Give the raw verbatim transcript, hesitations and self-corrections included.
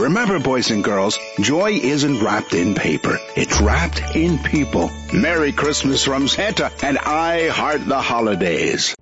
Remember, boys and girls, joy isn't wrapped in paper. It's wrapped in people. Merry Christmas from Santa, and I heart the holidays.